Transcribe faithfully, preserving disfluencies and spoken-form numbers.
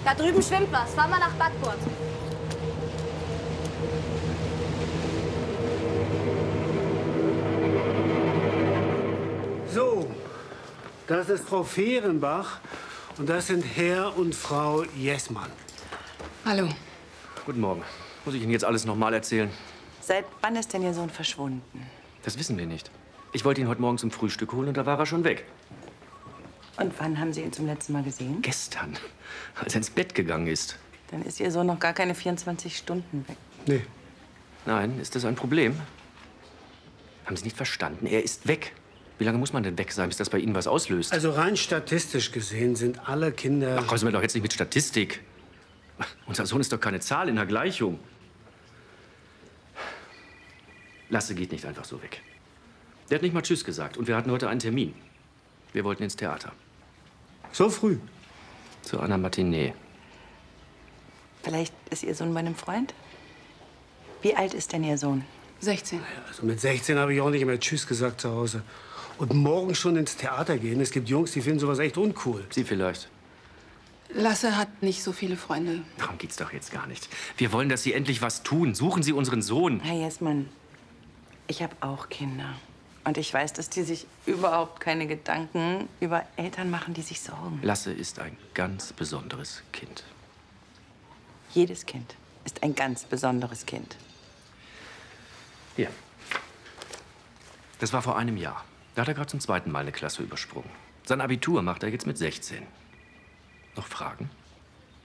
Da drüben schwimmt was. Fahren wir nach Backbord. So, das ist Frau Fehrenbach und das sind Herr und Frau Jessmann. Hallo. Guten Morgen. Muss ich Ihnen jetzt alles noch mal erzählen? Seit wann ist denn Ihr Sohn verschwunden? Das wissen wir nicht. Ich wollte ihn heute Morgen zum Frühstück holen und da war er schon weg. Und wann haben Sie ihn zum letzten Mal gesehen? Gestern, als er ins Bett gegangen ist. Dann ist Ihr Sohn noch gar keine vierundzwanzig Stunden weg. Nee. Nein, ist das ein Problem? Haben Sie nicht verstanden? Er ist weg. Wie lange muss man denn weg sein, bis das bei Ihnen was auslöst? Also rein statistisch gesehen sind alle Kinder... Ach, kommen Sie mir doch jetzt nicht mit Statistik. Unser Sohn ist doch keine Zahl in der Gleichung. Lasse geht nicht einfach so weg. Der hat nicht mal Tschüss gesagt und wir hatten heute einen Termin. Wir wollten ins Theater. So früh? Zu einer Matinee. Vielleicht ist Ihr Sohn bei einem Freund? Wie alt ist denn Ihr Sohn? sechzehn. Also mit sechzehn habe ich auch nicht mehr Tschüss gesagt zu Hause. Und morgen schon ins Theater gehen. Es gibt Jungs, die finden sowas echt uncool. Sie vielleicht. Lasse hat nicht so viele Freunde. Darum geht's doch jetzt gar nicht. Wir wollen, dass Sie endlich was tun. Suchen Sie unseren Sohn. Herr Jessmann, ich habe auch Kinder. Und ich weiß, dass die sich überhaupt keine Gedanken über Eltern machen, die sich sorgen. Lasse ist ein ganz besonderes Kind. Jedes Kind ist ein ganz besonderes Kind. Hier. Das war vor einem Jahr. Da hat er gerade zum zweiten Mal eine Klasse übersprungen. Sein Abitur macht er jetzt mit sechzehn. Noch Fragen?